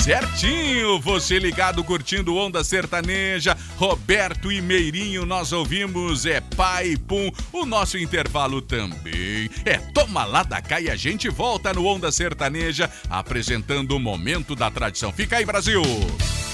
Certinho, você ligado curtindo Onda Sertaneja, Roberto e Meirinho, nós ouvimos Pai Pum, o nosso intervalo também toma lá da cá e a gente volta no Onda Sertaneja apresentando o Momento da Tradição. Fica aí, Brasil!